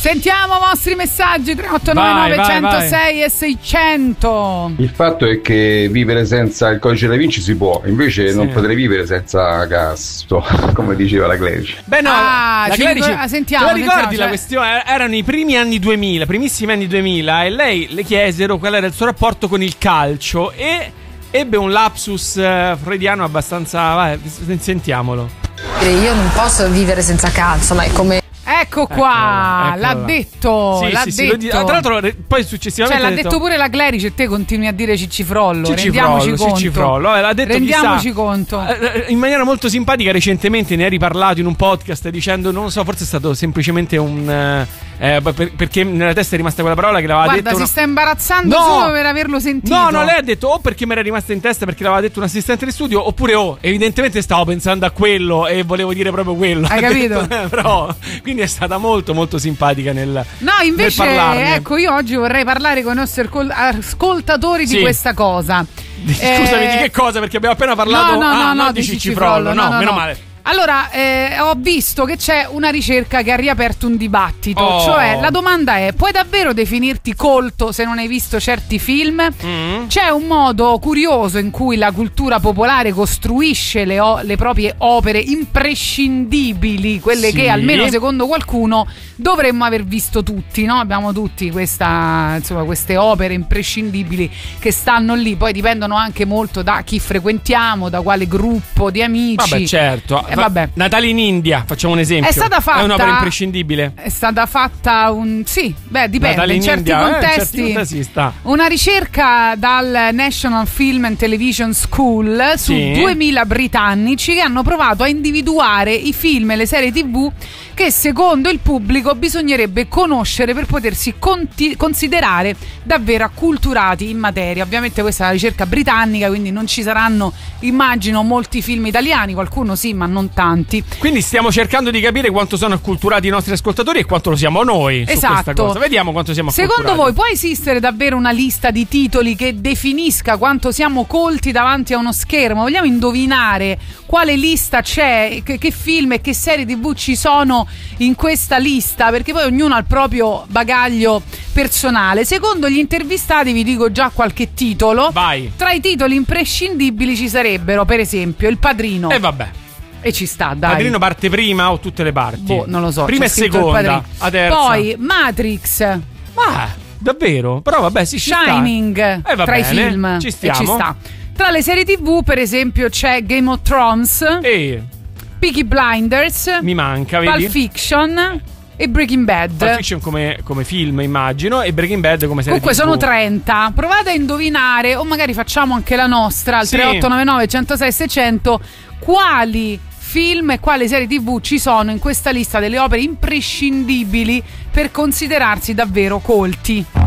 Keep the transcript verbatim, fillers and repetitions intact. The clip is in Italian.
Sentiamo i vostri messaggi tre otto nove nove uno zero sei e seicento. Il fatto è che vivere senza il codice da Vinci si può, invece sì. non potrei vivere senza Casto, come diceva la Clerici. Beh no, ah, la Clerici, ricordi, sentiamo, te la ricordi sentiamo, la cioè... questione? Erano i primi anni duemila, primissimi anni duemila, e lei le chiesero qual era il suo rapporto con il calcio e ebbe un lapsus uh, freudiano abbastanza... Vai, sentiamolo. Io non posso vivere senza calcio, ma è come... Ecco qua, eccola, l'ha eccola. detto, Sì, l'ha sì, detto. sì, tra l'altro poi successivamente cioè l'ha detto... detto pure la Clerici e te continui a dire Ciccifrollo. Cicifrollo, rendiamoci Cicifrollo. conto. Eh, l'ha detto, rendiamoci chissà, conto. in maniera molto simpatica. Recentemente ne hai riparlato in un podcast dicendo, non lo so, forse è stato semplicemente un eh, per, perché nella testa è rimasta quella parola che l'aveva Guarda, detto si una... sta imbarazzando no, solo per averlo sentito. No, no, lei ha detto o perché mi era rimasta in testa perché l'aveva detto un assistente di studio, oppure oh, evidentemente stavo pensando a quello e volevo dire proprio quello. Hai capito? Detto, eh, però quindi è stata molto molto simpatica nel No, invece, nel parlarne. Ecco, io oggi vorrei parlare con i nostri ascoltatori sì. di questa cosa. Scusami, eh... di che cosa? Perché abbiamo appena parlato. No, no, ah, no, no, no, di di Ciccifrollo, Ciccifrollo. No, no, no, meno no. male. Allora, eh, ho visto che c'è una ricerca che ha riaperto un dibattito. Oh. Cioè, la domanda è: puoi davvero definirti colto se non hai visto certi film? Mm. C'è un modo curioso in cui la cultura popolare costruisce le, o- le proprie opere imprescindibili, quelle sì. che almeno secondo qualcuno dovremmo aver visto tutti, no? Abbiamo tutti questa, insomma, queste opere imprescindibili che stanno lì. Poi dipendono anche molto da chi frequentiamo, da quale gruppo di amici. Vabbè, certo. Eh, vabbè. Natale in India, facciamo un esempio. È stata fatta. È un'opera imprescindibile. È stata fatta un. Sì, beh, dipende. Natale in in certi India, contesti. eh, in certi contesti sta. Una ricerca dal National Film and Television School su sì. duemila britannici che hanno provato a individuare i film e le serie tivù che secondo il pubblico bisognerebbe conoscere per potersi conti- considerare davvero acculturati in materia. Ovviamente questa è una ricerca britannica, quindi non ci saranno, immagino, molti film italiani, qualcuno sì, ma non tanti. Quindi stiamo cercando di capire quanto sono acculturati i nostri ascoltatori e quanto lo siamo noi su esatto. questa cosa. Vediamo quanto siamo acculturati. Secondo voi può esistere davvero una lista di titoli che definisca quanto siamo colti davanti a uno schermo? Vogliamo indovinare quale lista c'è, che, che film e che serie tivù ci sono in questa lista, perché poi ognuno ha il proprio bagaglio personale. Secondo gli intervistati, vi dico già qualche titolo. Vai. Tra i titoli imprescindibili ci sarebbero, per esempio, Il Padrino. E eh, vabbè. E ci sta, dai. Padrino parte prima o tutte le parti? Boh, non lo so. Prima e seconda. A terza. Poi Matrix. Ma davvero? Però vabbè, si ci Shining sta. Eh, va tra bene. i film. Ci stiamo. E ci sta. Tra le serie tivù, per esempio, c'è Game of Thrones. E Peaky Blinders. mi manca, vedi? Pulp Fiction e Breaking Bad. Pulp Fiction come, come film, immagino, e Breaking Bad come serie Comunque tivù. sono trenta. Provate a indovinare, o magari facciamo anche la nostra al sì. tre otto nove nove uno zero sei seicento, quali film e quali serie tivù ci sono in questa lista delle opere imprescindibili per considerarsi davvero colti.